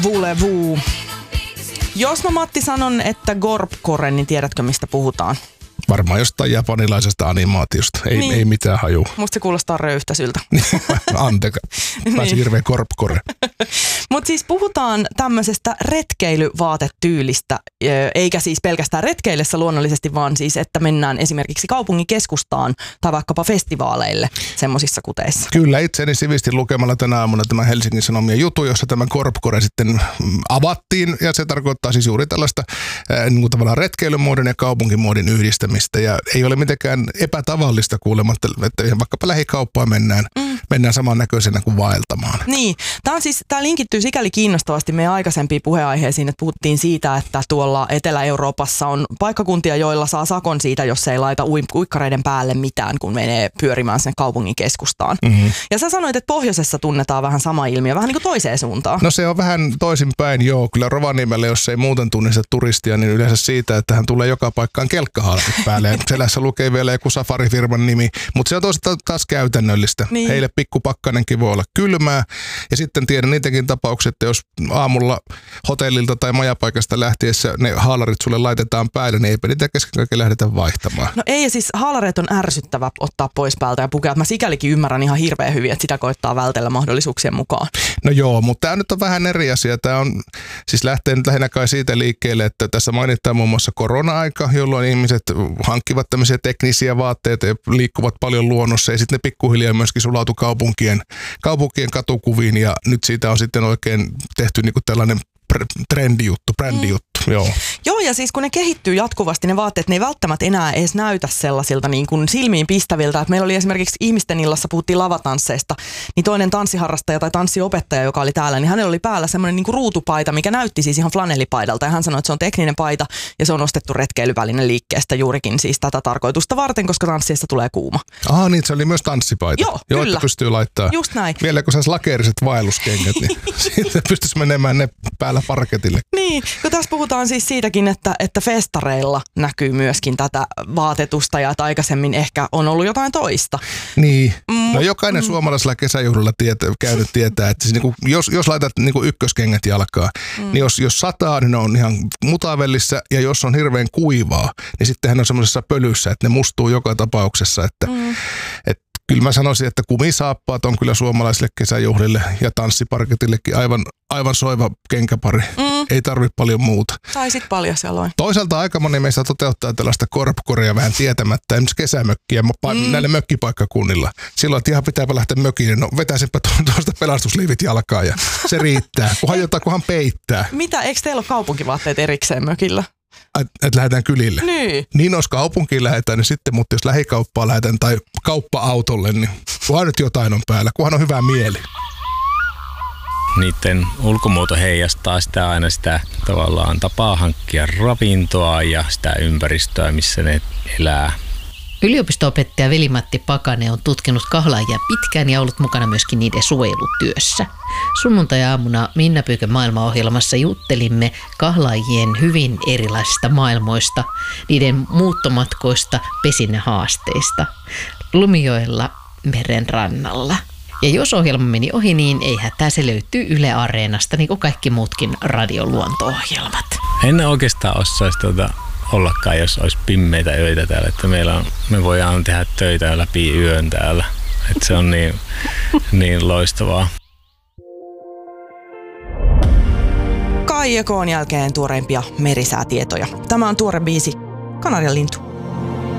Voulez-vous. Jos mä Matti sanon, että Gorpcore, niin tiedätkö mistä puhutaan? Varmaan jostain japanilaisesta animaatiosta. Ei mitään hajua. Musta se kuulostaa röyhtäisyltä. Anteka. Pääsi hirveä Gorpcore. Mutta siis puhutaan tämmöisestä retkeilyvaatetyylistä, eikä siis pelkästään retkeillessä luonnollisesti, vaan siis, että mennään esimerkiksi kaupungin keskustaan tai vaikkapa festivaaleille semmoisissa kuteissa. Kyllä, itseni sivistin lukemalla tänä aamuna tämä Helsingin Sanomien jutu, jossa tämä Gorpcore sitten avattiin, ja se tarkoittaa siis juuri tällaista niin kuin tavallaan retkeilymuodin ja kaupunkimuodin yhdistämistä, ja ei ole mitenkään epätavallista kuulematta, että vaikkapa lähikauppaan mennään samannäköisenä kuin vaeltamaan. Niin, tämä linkittyy sikäli kiinnostavasti meidän aikaisempiin puheenaiheisiin, että puhuttiin siitä, että tuolla Etelä-Euroopassa on paikkakuntia, joilla saa sakon siitä, jos ei laita uikkareiden päälle mitään, kun menee pyörimään sinne kaupungin keskustaan. Mm-hmm. Ja sä sanoit, että pohjoisessa tunnetaan vähän sama ilmiö, vähän niin kuin toiseen suuntaan. No se on vähän toisinpäin, joo. Kyllä Rovaniemellä, jos ei muuten tunnista turistia, niin yleensä siitä, että hän tulee joka paikkaan kelkkahaalarit päälle. Ja selässä lukee vielä joku safarifirman nimi, mutta se on taas käytännöllistä. Niin. Heille pikkupakkanenkin voi olla kylmää. Ja sitten tiedän niitäkin tapauksia, että jos aamulla hotellilta tai majapaikasta lähtiessä ne haalarit sulle laitetaan päälle, niin eipä niitä kesken kaiken lähdetä vaihtamaan. No ei, ja siis haalareet on ärsyttävä ottaa pois päältä ja pukea. Mä sikälikin ymmärrän ihan hirveän hyvin, että sitä koittaa vältellä mahdollisuuksien mukaan. No joo, mutta tämä nyt on vähän eri asia. Tämä on siis lähtee nyt lähinnä kai siitä liikkeelle, että tässä mainitaan muun muassa korona-aika, jolloin ihmiset hankkivat tämmöisiä teknisiä vaatteita ja liikkuvat paljon luonnossa, ja sitten ne pikkuhiljaa myöskin sulautui kaupunkien katukuviin, ja nyt siitä on sitten oikein tehty niinku tällainen trendijuttu, brändijuttu. Joo, ja siis kun ne kehittyy jatkuvasti, ne vaatteet, ne ei välttämättä enää edes näytä sellaisilta niin kuin silmiin pistäviltä. Että meillä oli esimerkiksi ihmisten illassa, puhuttiin lavatansseista, niin toinen tanssiharrastaja tai tanssiopettaja, joka oli täällä, niin hänellä oli päällä semmoinen niin kuin ruutupaita, mikä näytti siis ihan flanellipaidalta. Ja hän sanoi, että se on tekninen paita ja se on ostettu retkeilyvälinen liikkeestä juurikin siis tätä tarkoitusta varten, koska tanssiesta tulee kuuma. Niin se oli myös tanssipaita. Joo, kyllä. Että pystyy laittaa. Just näin. Vielä kun saisi lakeeriset vaelluskengät, niin sitten pystyisi menemään ne päällä parketille. Niin, kun tässä puhutaan siis siitäkin, että festareilla näkyy myöskin tätä vaatetusta ja että aikaisemmin ehkä on ollut jotain toista. Niin, no jokainen suomalaisella kesäjuhlilla käynyt tietää, että siis niinku, jos laitat niinku ykköskengät jalkaan, niin jos sataa, niin ne on ihan mutavellissä, ja jos on hirveän kuivaa, niin sitten hän on semmoisessa pölyssä, että ne mustuu joka tapauksessa, että kyllä mä sanoisin, että kumisaappaat on kyllä suomalaisille kesäjuhlille ja tanssiparketillekin aivan soiva kenkäpari. Ei tarvitse paljon muuta. Tai sit paljasjaloin. Toisaalta aika moni meistä toteuttaa tällaista Gorpcorea vähän tietämättä, esimerkiksi kesämökkiä näille mökkipaikkakunnilla. Silloin, että ihan pitääpä lähteä mökille, no vetäisinpä tuosta pelastusliivit jalkaan ja se riittää, kunhan peittää. Mitä, eikö teillä ole kaupunkivaatteet erikseen mökillä? Että lähdetään kylille. Niin jos kaupunkiin lähdetään, niin sitten, mutta jos lähikauppaan lähdetään tai kauppa-autolle, niin kunhan nyt jotain on päällä, kunhan on hyvä mieli. Niiden ulkomuoto heijastaa sitä aina sitä tavallaan tapaa hankkia ravintoa ja sitä ympäristöä, missä ne elää. Yliopisto-opettaja Veli-Matti Pakanen on tutkinut kahlaajia pitkään ja ollut mukana myöskin niiden suojelutyössä. Sunnuntai-aamuna Minna Pyykön maailmaohjelmassa juttelimme kahlaajien hyvin erilaisista maailmoista, niiden muuttomatkoista, pesinnähaasteista, Lumijoella meren rannalla. Ja jos ohjelma meni ohi, niin ei hätää, se löytyy Yle Areenasta, niin kuin kaikki muutkin radioluonto-ohjelmat. En oikeastaan osaisi ollakaan, jos olisi pimmeitä öitä täällä, että me voidaan tehdä töitä läpi yön täällä. Että se on niin loistavaa. Kai Ekoon jälkeen tuoreimpia merisäätietoja. Tämä on tuore biisi Kanarian lintu.